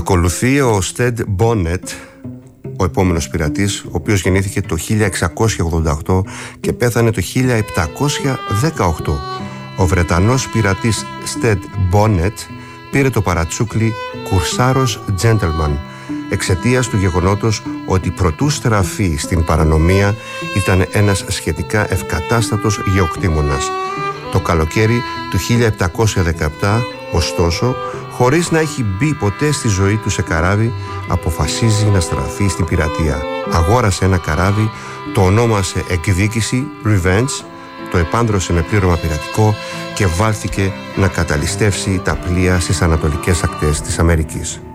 Ακολουθεί ο Στεντ Μπόνετ, ο επόμενος πειρατής, ο οποίος γεννήθηκε το 1688 και πέθανε το 1718. Ο Βρετανός πειρατής Στεντ Μπόνετ πήρε το παρατσούκλι Κουρσάρος Τζέντελμαν εξαιτίας του γεγονότος ότι προτού στραφεί στην παρανομία ήταν ένας σχετικά ευκατάστατος γεωκτήμονας. Το καλοκαίρι του 1717, ωστόσο, χωρίς να έχει μπει ποτέ στη ζωή του σε καράβι, αποφασίζει να στραφεί στην πειρατεία. Αγόρασε ένα καράβι, το ονόμασε Εκδίκηση, Revenge, το επάνδρωσε με πλήρωμα πειρατικό και βάλθηκε να καταλυστεύσει τα πλοία στις ανατολικές ακτές της Αμερικής.